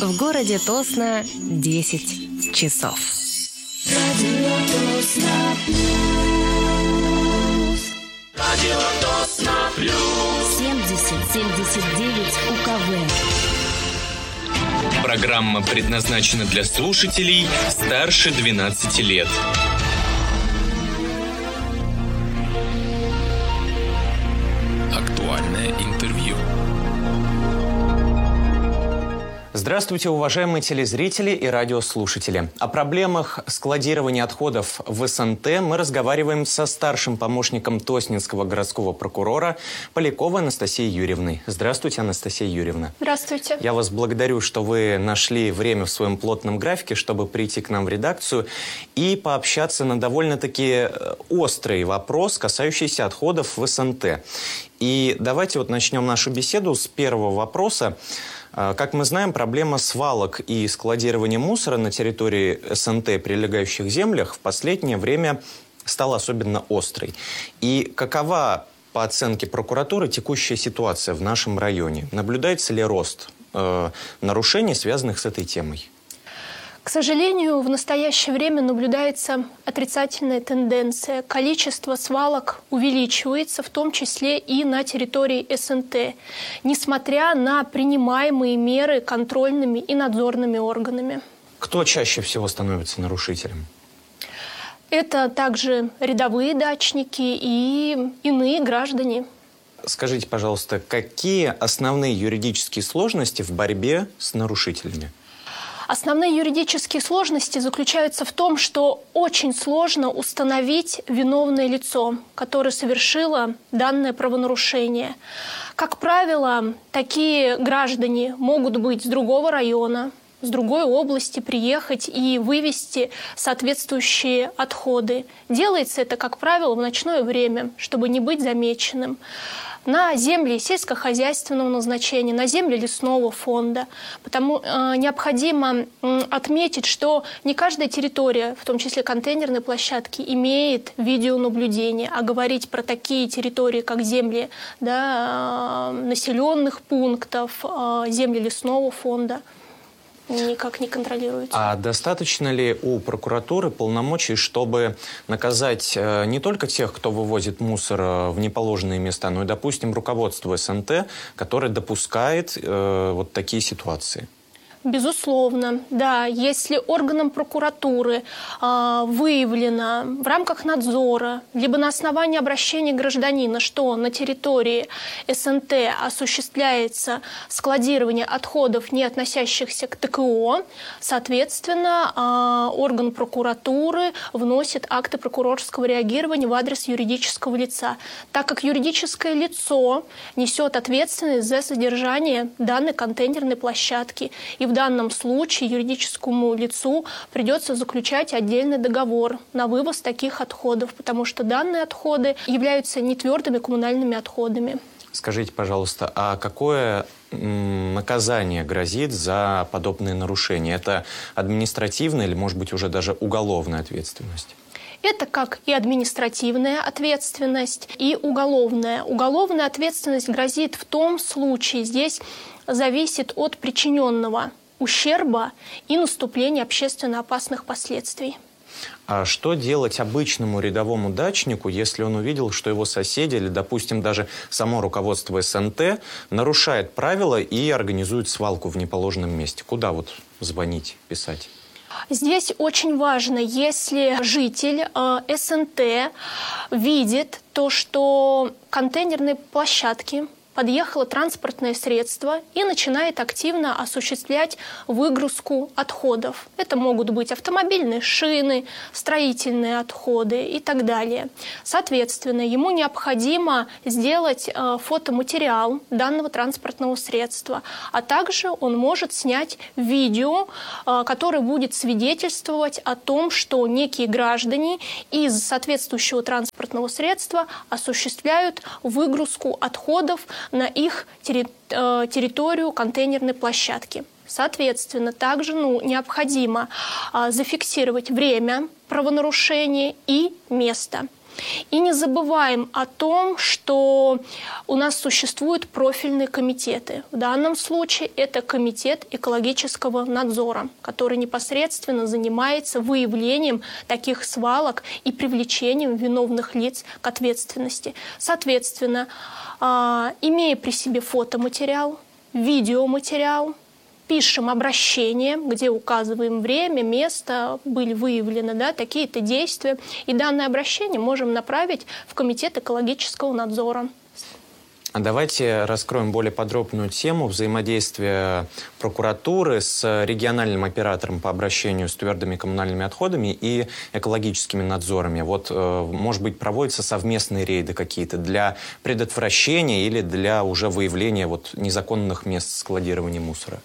В городе Тосно 10 часов. Радио Тосно плюс. Радио Тосно плюс. 70-79 УКВ. Программа предназначена для слушателей старше 12 лет. Актуальное интервью. Здравствуйте, уважаемые телезрители и радиослушатели. О проблемах складирования отходов в СНТ мы разговариваем со старшим помощником Тоснинского городского прокурора Поляковой Анастасией Юрьевной. Здравствуйте, Анастасия Юрьевна. Здравствуйте. Я вас благодарю, что вы нашли время в своем плотном графике, чтобы прийти к нам в редакцию и пообщаться на довольно-таки острый вопрос, касающийся отходов в СНТ. И давайте начнем нашу беседу с первого вопроса. Как мы знаем, проблема свалок и складирования мусора на территории СНТ, прилегающих землях, в последнее время стала особенно острой. И какова, по оценке прокуратуры, текущая ситуация в нашем районе? Наблюдается ли рост нарушений, связанных с этой темой? К сожалению, в настоящее время наблюдается отрицательная тенденция. Количество свалок увеличивается, в том числе и на территории СНТ, несмотря на принимаемые меры контрольными и надзорными органами. Кто чаще всего становится нарушителем? Это также рядовые дачники и иные граждане. Скажите, пожалуйста, какие основные юридические сложности в борьбе с нарушителями? Основные юридические сложности заключаются в том, что очень сложно установить виновное лицо, которое совершило данное правонарушение. Как правило, такие граждане могут быть с другого района, с другой области приехать и вывести соответствующие отходы. Делается это, как правило, в ночное время, чтобы не быть замеченным. На земли сельскохозяйственного назначения, на земли лесного фонда. Потому необходимо отметить, что не каждая территория, в том числе контейнерные площадки, имеет видеонаблюдение. А говорить про такие территории, как земли населенных пунктов, земли лесного фонда, никак не контролируется. А достаточно ли у прокуратуры полномочий, чтобы наказать не только тех, кто вывозит мусор в неположенные места, но и, допустим, руководство СНТ, которое допускает вот такие ситуации? Безусловно, да. Если органам прокуратуры выявлено в рамках надзора, либо на основании обращения гражданина, что на территории СНТ осуществляется складирование отходов, не относящихся к ТКО, соответственно, орган прокуратуры вносит акты прокурорского реагирования в адрес юридического лица, так как юридическое лицо несет ответственность за содержание данной контейнерной площадки. И в данном случае юридическому лицу придется заключать отдельный договор на вывоз таких отходов, потому что данные отходы являются нетвердыми коммунальными отходами. Скажите, пожалуйста, а какое наказание грозит за подобные нарушения? Это административная или, может быть, уже даже уголовная ответственность? Это как и административная ответственность, и уголовная. Уголовная ответственность грозит в том случае, здесь зависит от причиненного ущерба и наступления общественно опасных последствий. А что делать обычному рядовому дачнику, если он увидел, что его соседи или, допустим, даже само руководство СНТ нарушает правила и организует свалку в неположенном месте? Куда звонить, писать? Здесь очень важно, если житель СНТ видит то, что контейнерные площадки подъехало транспортное средство и начинает активно осуществлять выгрузку отходов. Это могут быть автомобильные шины, строительные отходы и так далее. Соответственно, ему необходимо сделать фотоматериал данного транспортного средства, а также он может снять видео, которое будет свидетельствовать о том, что некие граждане из соответствующего транспортного средства осуществляют выгрузку отходов на их территорию контейнерной площадки. Соответственно, также необходимо зафиксировать время правонарушения и место. И не забываем о том, что у нас существуют профильные комитеты. В данном случае это комитет экологического надзора, который непосредственно занимается выявлением таких свалок и привлечением виновных лиц к ответственности. Соответственно, имея при себе фотоматериал, видеоматериал, пишем обращение, где указываем время, место, были выявлены такие-то действия. И данное обращение можем направить в Комитет экологического надзора. А давайте раскроем более подробную тему взаимодействия прокуратуры с региональным оператором по обращению с твердыми коммунальными отходами и экологическими надзорами. Вот, может быть, проводятся совместные рейды какие-то для предотвращения или для уже выявления незаконных мест складирования мусора?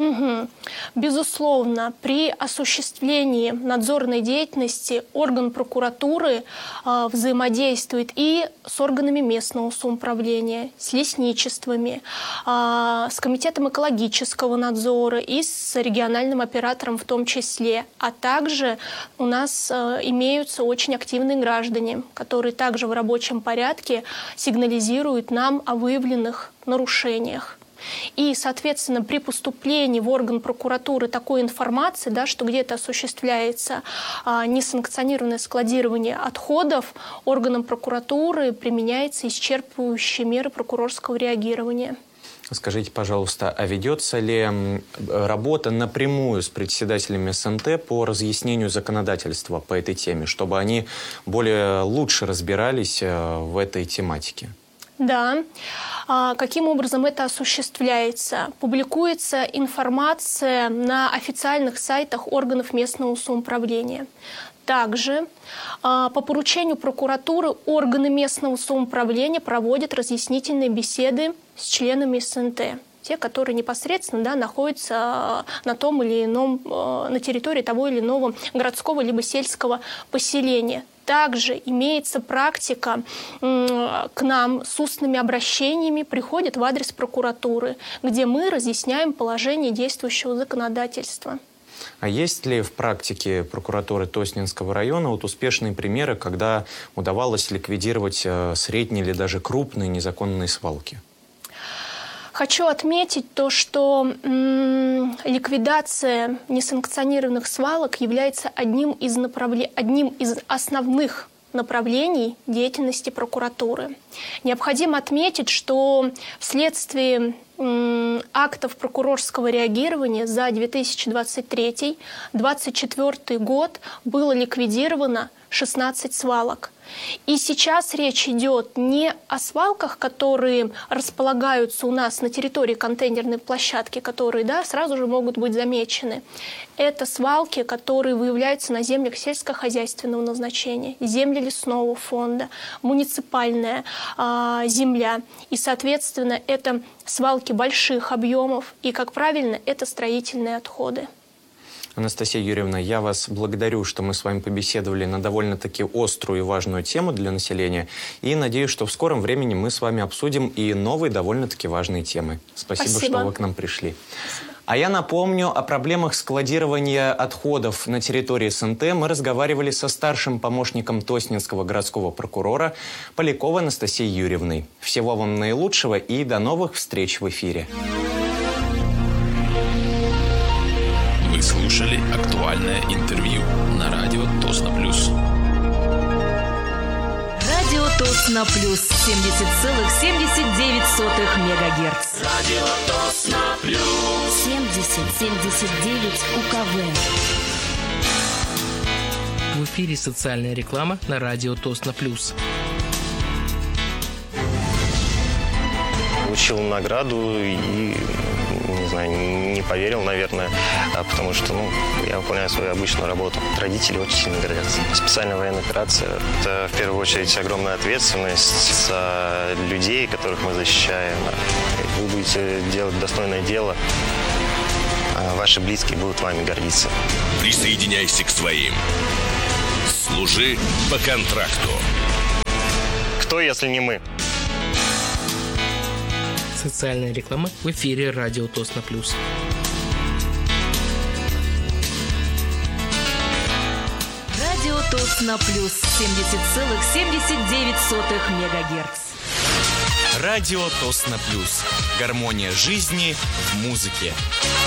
Безусловно, при осуществлении надзорной деятельности орган прокуратуры взаимодействует и с органами местного самоуправления, с лесничествами, с Комитетом экологического надзора и с региональным оператором в том числе. А также у нас имеются очень активные граждане, которые также в рабочем порядке сигнализируют нам о выявленных нарушениях. И, соответственно, при поступлении в орган прокуратуры такой информации, что где-то осуществляется несанкционированное складирование отходов, органам прокуратуры применяются исчерпывающие меры прокурорского реагирования. Скажите, пожалуйста, а ведется ли работа напрямую с председателями СНТ по разъяснению законодательства по этой теме, чтобы они лучше разбирались в этой тематике? Да. Каким образом это осуществляется? Публикуется информация на официальных сайтах органов местного самоуправления. Также по поручению прокуратуры органы местного самоуправления проводят разъяснительные беседы с членами СНТ. Те, которые непосредственно находятся на том или ином, на территории того или иного городского либо сельского поселения. Также имеется практика, к нам с устными обращениями приходят в адрес прокуратуры, где мы разъясняем положение действующего законодательства. А есть ли в практике прокуратуры Тоснинского района успешные примеры, когда удавалось ликвидировать средние или даже крупные незаконные свалки? Хочу отметить то, что ликвидация несанкционированных свалок является одним из основных направлений деятельности прокуратуры. Необходимо отметить, что вследствие актов прокурорского реагирования за 2023-2024 год было ликвидировано 16 свалок. И сейчас речь идет не о свалках, которые располагаются у нас на территории контейнерной площадки, которые сразу же могут быть замечены. Это свалки, которые выявляются на землях сельскохозяйственного назначения, земли лесного фонда, муниципальная земля. И, соответственно, это свалки больших объемов и, как правильно, это строительные отходы. Анастасия Юрьевна, я вас благодарю, что мы с вами побеседовали на довольно-таки острую и важную тему для населения. И надеюсь, что в скором времени мы с вами обсудим и новые довольно-таки важные темы. Спасибо, что вы к нам пришли. Спасибо. А я напомню, о проблемах складирования отходов на территории СНТ мы разговаривали со старшим помощником Тоснинского городского прокурора Поляковой Анастасией Юрьевной. Всего вам наилучшего и до новых встреч в эфире. Вы слушали актуальное интервью на радио Тосно Плюс. Радио Тосно Плюс 70,79 МГц. Радио Тосно Плюс 70,79 УКВ. В эфире социальная реклама на радио Тосно Плюс. Получил награду и, не знаю, не поверил, наверное, потому что, я выполняю свою обычную работу. Родители очень сильно гордятся. Специальная военная операция – это, в первую очередь, огромная ответственность за людей, которых мы защищаем. Вы будете делать достойное дело, ваши близкие будут вами гордиться. Присоединяйся к своим. Служи по контракту. Кто, если не мы? Социальная реклама в эфире радио Тосно Плюс. Радио Тосно плюс 70,79 МГц. Радио Тосно Плюс. Гармония жизни в музыке.